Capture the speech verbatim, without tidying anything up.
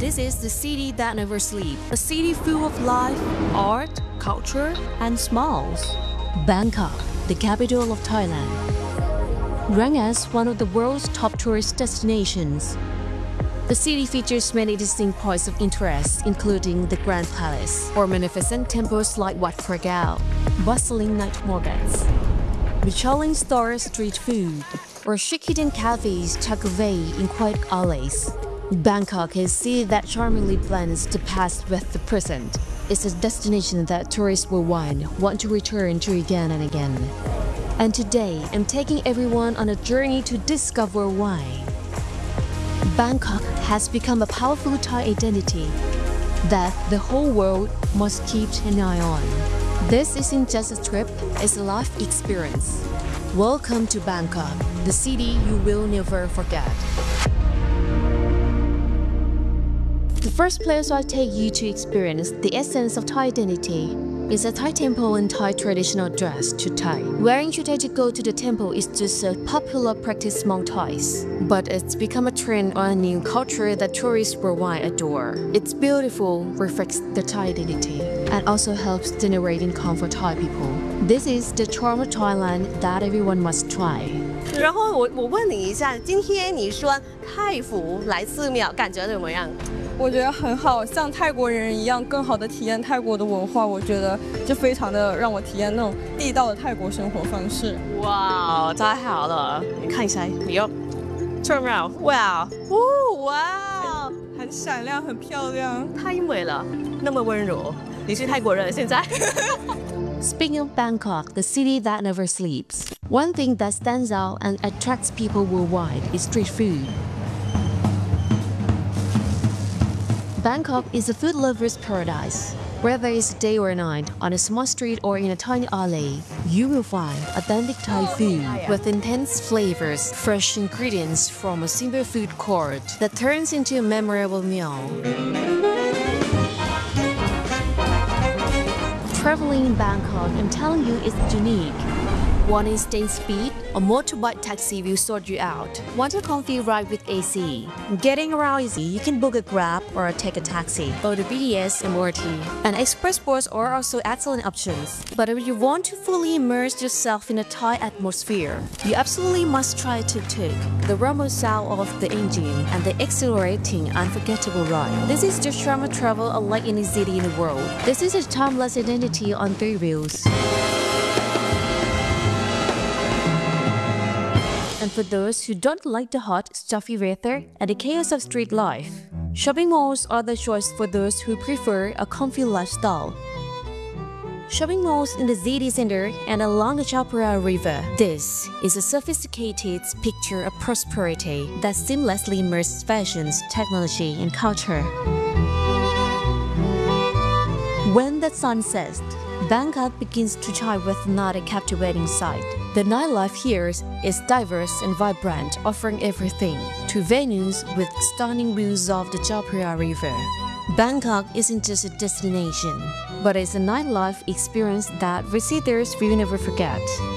This is the city that never sleeps, a city full of life, art, culture, and smiles. Bangkok, the capital of Thailand. Ranked as one of the world's top tourist destinations, the city features many distinct points of interest, including the Grand Palace, or magnificent temples like Wat Phra Kaew, bustling night markets, Michelin-star street food, or chic hidden cafes tucked away in quiet alleys. Bangkok is a city that charmingly blends the past with the present. It's a destination that tourists worldwide want to return to again and again. And today, I'm taking everyone on a journey to discover why. Bangkok has become a powerful Thai identity that the whole world must keep an eye on. This isn't just a trip, it's a life experience. Welcome to Bangkok, the city you will never forget. The first place I'll take you to experience the essence of Thai identity is a Thai temple in Thai traditional dress, Chutai. Wearing Chutai to go to the temple is just a popular practice among Thais, but it's become a trend or a new culture that tourists worldwide adore. It's beautiful, reflects the Thai identity, and also helps generate income for Thai people. This is the charm of Thailand that everyone must try. 然后我我问你一下，今天你说泰服来寺庙，感觉怎么样？ 我觉得很好，像泰国人一样，更好的体验泰国的文化。我觉得就非常的让我体验那种地道的泰国生活方式。 哇，太好了！你看一下，你要 turn around， 哇，哦，哇， 很闪亮，很漂亮， 太美了，那么温柔。你是泰国人，现在。 Speaking of Bangkok, the city that never sleeps, one thing that stands out and attracts people worldwide is street food. Bangkok is a food lover's paradise. Whether it's day or night, on a small street or in a tiny alley, you will find authentic Thai food with intense flavors, fresh ingredients from a simple food court that turns into a memorable meal. Traveling in Bangkok, I'm telling you, it's unique. Want instant speed? A motorbike taxi will sort you out. Want a comfy ride with A C? Getting around easy, you can book a Grab or take a taxi, or the B T S and M R T. And express boards are also excellent options. But if you want to fully immerse yourself in a Thai atmosphere, you absolutely must try tuk-tuk. The rumble sound of the engine and the exhilarating, unforgettable ride. This is the charm of travel unlike any city in the world. This is a timeless identity on three wheels. And for those who don't like the hot, stuffy weather and the chaos of street life, shopping malls are the choice for those who prefer a comfy lifestyle. Shopping malls in the city center and along the Chao Phraya River. This is a sophisticated picture of prosperity that seamlessly merges fashions, technology, and culture. When the sun sets, Bangkok begins to shine with another captivating sight. The nightlife here is diverse and vibrant, offering everything to venues with stunning views of the Chao Phraya River. Bangkok isn't just a destination, but it's a nightlife experience that visitors will never forget.